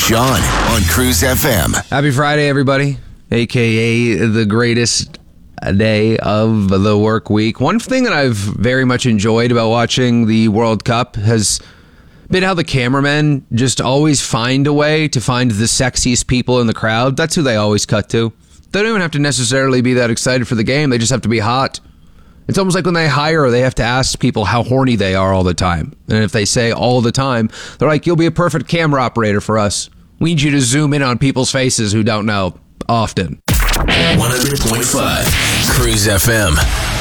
Sean on Cruise FM. Happy Friday, everybody, a.k.a. the greatest day of the work week. One thing that I've very much enjoyed about watching the World Cup has been how the cameramen just always find a way to find the sexiest people in the crowd. That's who they always cut to. They don't even have to necessarily be that excited for the game. They just have to be hot. It's almost like when they hire, they have to ask people how horny they are all the time. And if they say all the time, they're like, you'll be a perfect camera operator for us. We need you to zoom in on people's faces who don't know often. 100.5 Cruise FM.